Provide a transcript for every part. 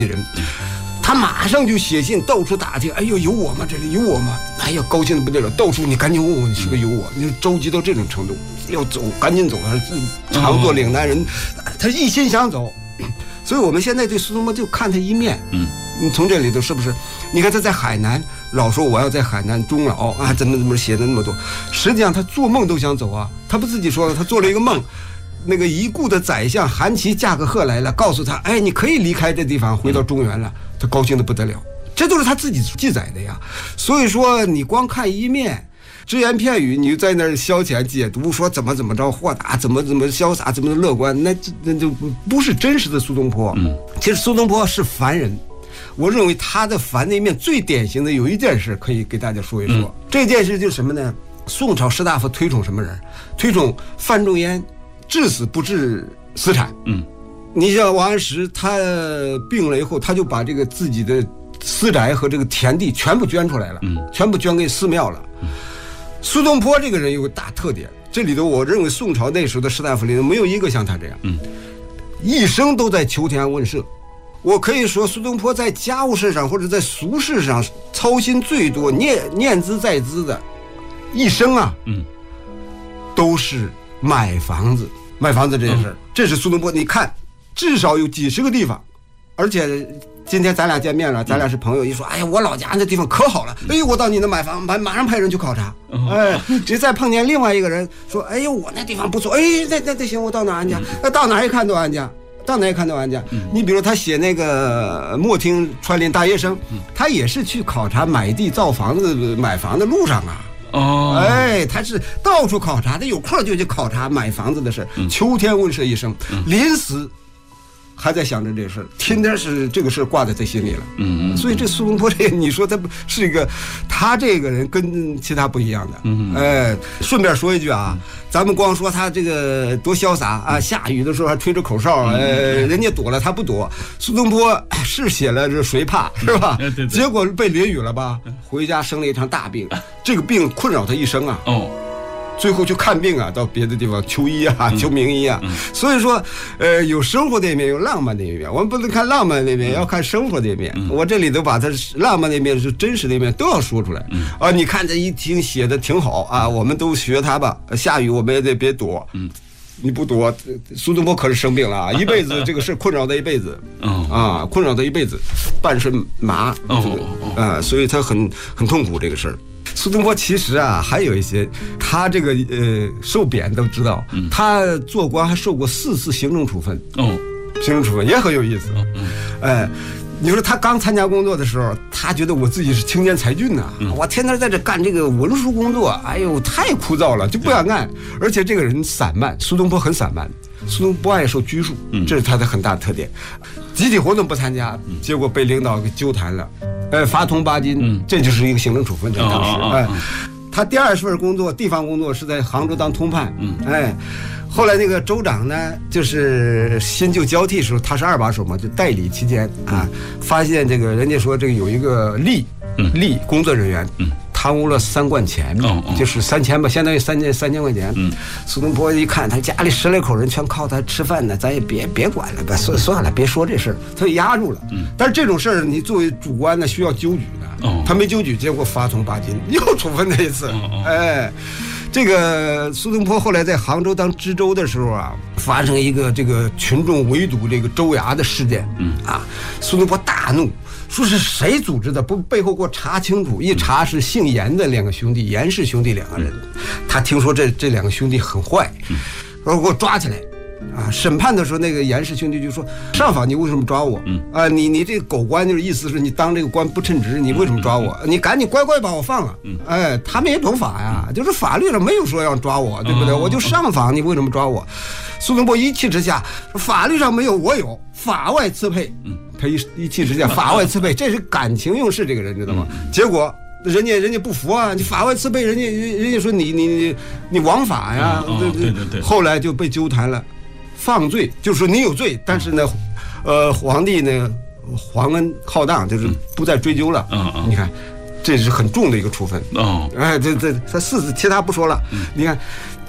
人，他马上就写信到处打听，哎呦有我吗？这里有我吗？哎呀高兴的不得了，到处你赶紧问我，你是不是有我？你着急到这种程度，要走赶紧走，常做岭南人，他一心想走。所以我们现在对苏东坡就看他一面，你从这里头是不是？你看他在海南老说我要在海南终老啊，怎么写的那么多，实际上他做梦都想走啊。他不自己说了，他做了一个梦，那个已故的宰相韩琦驾个鹤来了，告诉他，哎，你可以离开这地方，回到中原了。他高兴的不得了，这都是他自己记载的呀。所以说你光看一面。只言片语，你就在那儿消遣解读，说怎么着豁达，怎么潇洒，怎么乐观，那就不是真实的苏东坡。其实苏东坡是凡人，我认为他的凡那一面最典型的有一件事可以给大家说一说。这件事就是什么呢？宋朝士大夫推崇什么人？推崇范仲淹，至死不置私产。你像王安石，他病了以后，他就把这个自己的私宅和这个田地全部捐出来了，全部捐给寺庙了。苏东坡这个人有个大特点，这里头我认为宋朝那时候的士大夫里头没有一个像他这样，一生都在求田问社。我可以说苏东坡在家务事上或者在俗事上操心最多、念兹在兹的，一生啊，都是买房子这件事儿。这是苏东坡，你看至少有几十个地方，而且。今天咱俩见面了，咱俩是朋友，一说，哎呀，我老家那地方可好了，哎呦，我到你那买房，马上派人去考察，哎，这再碰见另外一个人说，哎呦，我那地方不错，哎，那行，我到哪安家？到哪一看都安家，到哪一看都安家。你比如他写那个莫听穿林大叶声，他也是去考察买地造房子、买房的路上啊。哎，他是到处考察，他有空就去考察买房子的事，求天问社一生，临死。还在想着这事儿，天天是这个事儿挂在他心里了。所以这苏东坡这个，你说他是一个，他这个人跟其他不一样的。哎，顺便说一句啊，咱们光说他这个多潇洒啊，下雨的时候还吹着口哨，人家躲了他不躲。苏东坡是写了这谁怕是吧？对。结果被淋雨了吧，回家生了一场大病，这个病困扰他一生啊。最后去看病啊，到别的地方求医啊，求名医啊。所以说，有生活的一面，有浪漫的一面。我们不能看浪漫那面，要看生活的一面。我这里头把它浪漫那面是真实的一面都要说出来。你看这一听写的挺好啊，我们都学他吧。下雨我们也得别躲。你不躲，苏东坡可是生病了啊，一辈子这个事困扰他一辈子。困扰他一辈子，半身麻。所以他很痛苦这个事儿。苏东坡其实啊，还有一些，他这个受贬都知道，他做官还受过4次行政处分。行政处分也很有意思。你说他刚参加工作的时候，他觉得我自己是青年才俊呐，我天天在这干这个文书工作，哎呦太枯燥了，就不想干。而且这个人散漫，苏东坡很散漫，苏东坡不爱受拘束，这是他的很大的特点。集体活动不参加，结果被领导给纠弹了。罚铜8斤，这就是一个行政处分。在当时，他第2份工作，地方工作是在杭州当通判。后来那个州长呢，就是新旧交替的时候，他是2把手嘛，就代理期间啊，发现这个人家说这个有一个吏工作人员。贪污了3贯钱，就是3000吧，相当于3000块钱。苏东坡一看，他家里10来口人全靠他吃饭呢，咱也别管了吧，算了，别说这事儿，他就压住了。但是这种事儿，你作为主官呢，需要纠举的。他没纠举，结果罚铜8斤，又处分他一次。这个苏东坡后来在杭州当知州的时候啊，发生一个这个群众围堵这个州衙的事件。苏东坡大怒。说是谁组织的？不，背后给我查清楚。一查是姓严的2个兄弟，严氏兄弟2个人。他听说这2个兄弟很坏，说给我抓起来。审判的时候，那个严氏兄弟就说：“上访你为什么抓我？你这个狗官就是意思是你当这个官不称职，你为什么抓我？你赶紧乖乖把我放了。”他们也懂法呀，就是法律上没有说要抓我，对不对？我就上访，你为什么抓我？苏东坡一气之下，法律上没有，我有，法外赐配。他一气之下，法外赐配，这是感情用事，这个人知道吗？结果人家不服啊，你法外赐配，人家说你枉法呀。对。后来就被纠弹了，放罪，就是说你有罪，但是呢，皇帝呢皇恩浩荡，就是不再追究了。你看。这是很重的一个处分。他4次，其他不说了。你看，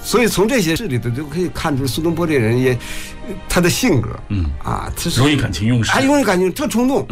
所以从这些事里头就可以看出苏东坡这人也他的性格，他是容易感情用事， 容易感情特冲动。